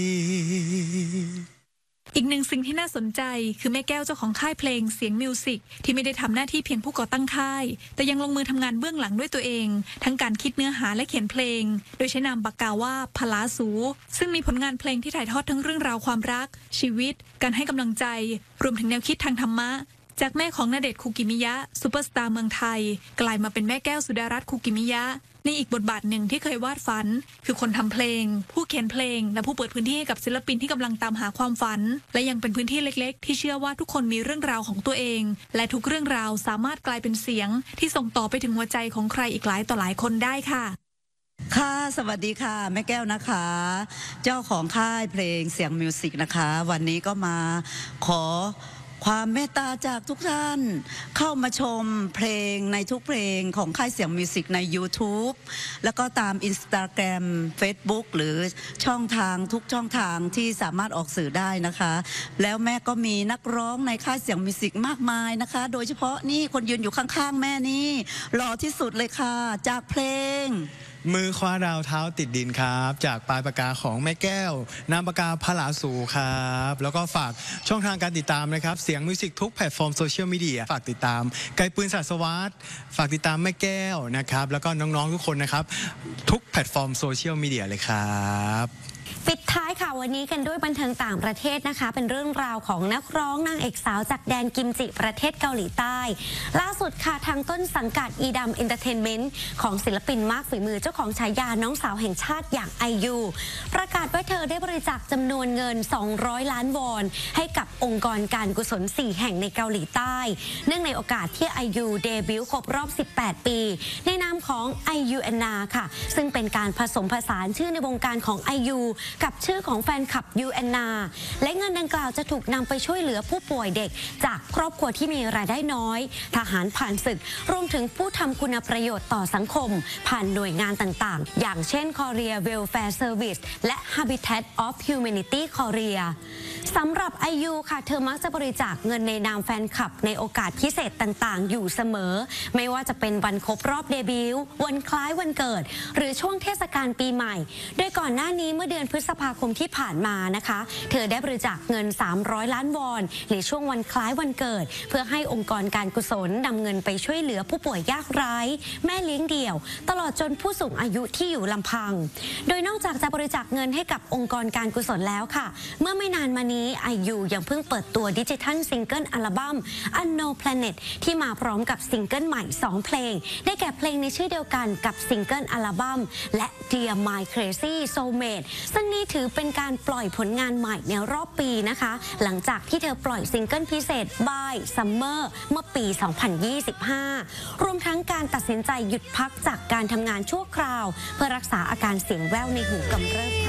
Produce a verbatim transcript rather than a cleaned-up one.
อีกหนึ่งสิ่งที่น่าสนใจคือแม่แก้วเจ้าของค่ายเพลงเสียงมิวสิกที่ไม่ได้ทำหน้าที่เพียงผู้ก่อตั้งค่ายแต่ยังลงมือทำงานเบื้องหลังด้วยตัวเองทั้งการคิดเนื้อหาและเขียนเพลงโดยใช้นามปากกาว่าพลาสูซึ่งมีผลงานเพลงที่ถ่ายทอดทั้งเรื่องราวความรักชีวิตการให้กำลังใจรวมถึงแนวคิดทางธรรมะจากแม่ของณเดชน์ คูกิมิยะซูเปอร์สตาร์เมืองไทยกลายมาเป็นแม่แก้วสุดารัตน์ คูกิมิยะในอีกบทบาทหนึ่งที่เคยวาดฝันคือคนทำเพลงผู้เขียนเพลงและผู้เปิดพื้นที่ให้กับศิลปินที่กำลังตามหาความฝันและยังเป็นพื้นที่เล็กๆที่เชื่อว่าทุกคนมีเรื่องราวของตัวเองและทุกเรื่องราวสามารถกลายเป็นเสียงที่ส่งต่อไปถึงหัวใจของใครอีกหลายต่อหลายคนได้ค่ะค่ะสวัสดีค่ะแม่แก้วนะคะเจ้าของค่ายเพลงเสียงมิวสิกนะคะวันนี้ก็มาขอความเมตตาจากทุกท่านเข้ามาชมเพลงในทุกเพลงของค่ายเสียงมิวสิกใน YouTube แล้วก็ตาม Instagram Facebook หรือช่องทางทุกช่องทางที่สามารถออกสื่อได้นะคะแล้วแม่ก็มีนักร้องในค่ายเสียงมิวสิกมากมายนะคะโดยเฉพาะนี่คนยืนอยู่ข้างๆแม่นี่หล่อที่สุดเลยค่ะจากเพลงมือคว้าดาวเท้าติดดินครับจากปลายปากกาของแม่แก้วนามปากกาพลาสูครับแล้วก็ฝากช่องทางการติดตามนะครับเสียงมิวสิกทุกแพลตฟอร์มโซเชียลมีเดียฝากติดตามไกลปืนศาสวัสดิ์ฝากติดตามแม่แก้วนะครับแล้วก็น้องๆทุกคนนะครับทุกแพลตฟอร์มโซเชียลมีเดียเลยครับปิดท้ายค่ะวันนี้กันด้วยบันเทิงต่างประเทศนะคะเป็นเรื่องราวของนักร้องนางเอกสาวจากแดนกิมจิประเทศเกาหลีใต้ล่าสุดค่ะทางต้นสังกัดอีดัมเอนเตอร์เทนเมนต์ของศิลปินมากฝีมือเจ้าของฉายาน้องสาวแห่งชาติอย่างไอยูประกาศว่าเธอได้บริจาคจำนวนเงินสองร้อยล้านวอนให้กับองค์กรการกุศลสี่แห่งในเกาหลีใต้เนื่องในโอกาสที่ไอยูเดบิวต์ครบรอบสิบแปดปีในนามของไอยูแอนนาค่ะซึ่งเป็นการผสมผสานชื่อในวงการของไอยูกับชื่อของแฟนคลับยูแอนนาและเงินดังกล่าวจะถูกนำไปช่วยเหลือผู้ป่วยเด็กจากครอบครัวที่มีรายได้น้อยทหารผ่านศึกรวมถึงผู้ทำคุณประโยชน์ต่อสังคมผ่านหน่วยงานต่างๆอย่างเช่น Korea Welfare Service และ Habitat of Humanity Korea สำหรับไอยูค่ะเธอมักจะบริจาคเงินในนามแฟนคลับในโอกาสพิเศษต่างๆอยู่เสมอไม่ว่าจะเป็นวันครบรอบเดบิวต์วันคล้ายวันเกิดหรือช่วงเทศกาลปีใหม่โดยก่อนหน้านี้เมื่อเดือนพฤษภาคมที่ผ่านมานะคะเธอได้บริจาคเงินสามร้อยล้านวอนในช่วงวันคล้ายวันเกิดเพื่อให้องค์กรการกุศลนำเงินไปช่วยเหลือผู้ป่วยยากไร้แม่เลี้ยงเดี่ยวตลอดจนผู้สูงอายุที่อยู่ลำพังโดยนอกจากจะบริจาคเงินให้กับองค์กรการกุศลแล้วค่ะเมื่อไม่นานมานี้ไอยูยังเพิ่งเปิดตัวดิจิทัลซิงเกิลอัลบั้ม Unknown Planet ที่มาพร้อมกับซิงเกิลใหม่สองเพลงได้แก่เพลงในชื่อเดียวกันกับซิงเกิลอัลบั้มและ Dear My Crazy Soulmate ซึ่งนี่ถือเป็นการปล่อยผลงานใหม่ในรอบปีนะคะหลังจากที่เธอปล่อยซิงเกิลพิเศษ By Summer เมื่อปี สองพันยี่สิบห้ารวมทั้งการตัดสินใจหยุดพักจากการทำงานชั่วคราวเพื่อรักษาอาการเสียงแว่วในหูกำเริบค่ะ